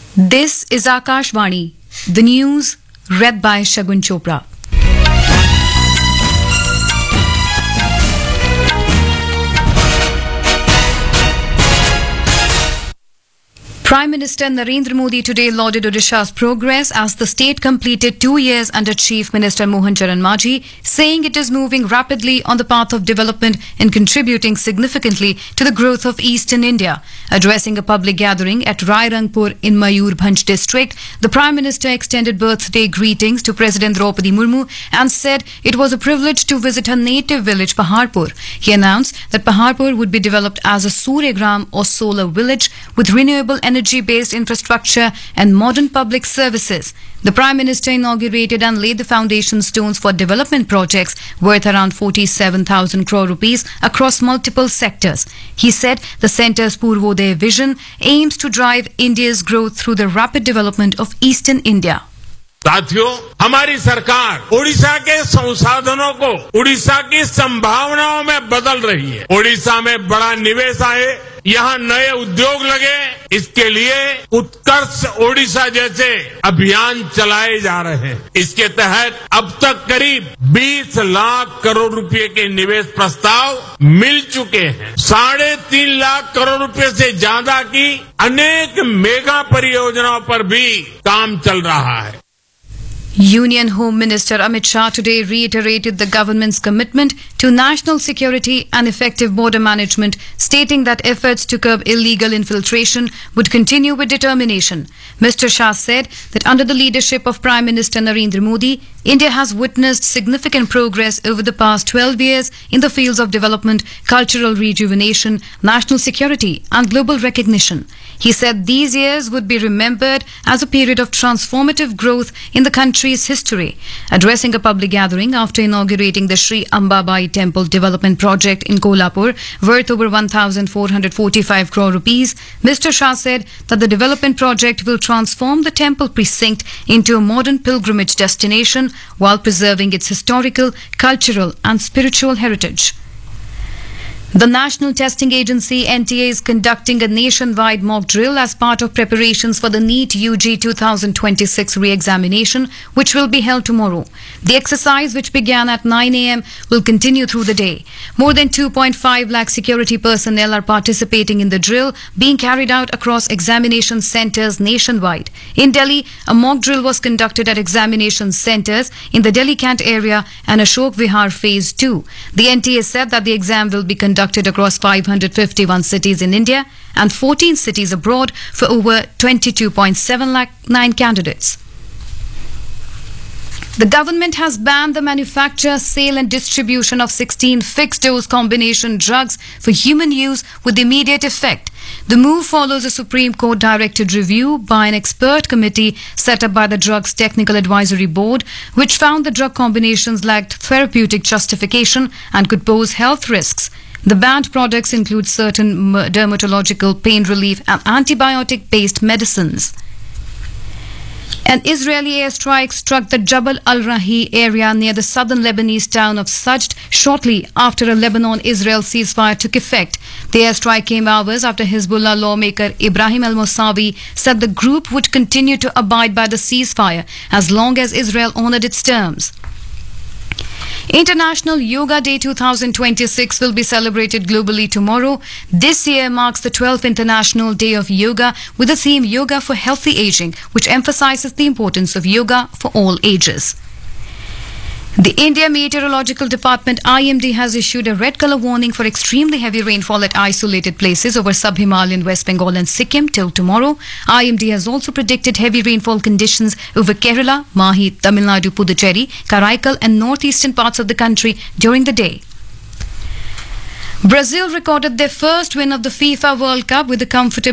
This is Akashvani, the news read by Shagun Chopra. Prime Minister Narendra Modi today lauded Odisha's progress as the state completed 2 years under Chief Minister Mohan Charan Majhi, saying it is moving rapidly on the path of development and contributing significantly to the growth of eastern India. Addressing a public gathering at Rairangpur in Mayurbhanj district, the Prime Minister extended birthday greetings to President Draupadi Murmu and said it was a privilege to visit her native village Paharpur. He announced that Paharpur would be developed as a Suryagram or solar village with renewable energy-based infrastructure and modern public services. The Prime Minister inaugurated and laid the foundation stones for development projects worth around 47,000 crore rupees across multiple sectors. He said the centre's Purvodaya vision aims to drive India's growth through the rapid development of eastern India. साथियों, हमारी सरकार ओडिशा के संसाधनों को ओडिशा की संभावनाओं में बदल रही है। ओडिशा में बड़ा निवेश आए, यहाँ नए उद्योग लगे, इसके लिए उत्कर्ष ओडिशा जैसे अभियान चलाए जा रहे हैं। इसके तहत अब तक करीब 20 लाख करोड़ रुपए के निवेश प्रस्ताव मिल चुके हैं। 3.5 लाख करोड़ रुपए से ज्यादा की अनेक मेगा परियोजनाओं पर भी काम चल रहा है। Union Home Minister Amit Shah today reiterated the government's commitment to national security and effective border management, stating that efforts to curb illegal infiltration would continue with determination. Mr. Shah said that under the leadership of Prime Minister Narendra Modi, India has witnessed significant progress over the past 12 years in the fields of development, cultural rejuvenation, national security and global recognition. He said these years would be remembered as a period of transformative growth in the country's history. Addressing a public gathering after inaugurating the Sri Ambabai Temple Development Project in Kolhapur, worth over 1,445 crore rupees, Mr. Shah said that the development project will transform the temple precinct into a modern pilgrimage destination while preserving its historical, cultural and spiritual heritage. The National Testing Agency NTA is conducting a nationwide mock drill as part of preparations for the NEET UG 2026 re-examination, which will be held tomorrow. The exercise, which began at 9 a.m., will continue through the day. More than 2.5 lakh security personnel are participating in the drill being carried out across examination centres nationwide. In Delhi, a mock drill was conducted at examination centres in the Delhi Cant area and Ashok Vihar Phase 2. The NTA said that the exam will be conducted across 551 cities in India and 14 cities abroad for over 22.7 lakh 9 candidates. The government has banned the manufacture, sale and distribution of 16 fixed-dose combination drugs for human use with immediate effect. The move follows a Supreme Court directed review by an expert committee set up by the Drugs Technical Advisory Board, which found the drug combinations lacked therapeutic justification and could pose health risks. The banned products include certain dermatological, pain relief and antibiotic-based medicines. An Israeli airstrike struck the Jabal al-Rahi area near the southern Lebanese town of Sajd shortly after a Lebanon-Israel ceasefire took effect. The airstrike came hours after Hezbollah lawmaker Ibrahim al-Mosawi said the group would continue to abide by the ceasefire as long as Israel honored its terms. International Yoga Day 2026 will be celebrated globally tomorrow. This year marks the 12th International Day of Yoga with the theme Yoga for Healthy Aging, which emphasizes the importance of yoga for all ages. The India Meteorological Department IMD has issued a red colour warning for extremely heavy rainfall at isolated places over sub-Himalayan West Bengal and Sikkim till tomorrow. IMD has also predicted heavy rainfall conditions over Kerala, Mahi, Tamil Nadu, Puducherry, Karaikal and northeastern parts of the country during the day. Brazil recorded their first win of the FIFA World Cup with a comfortable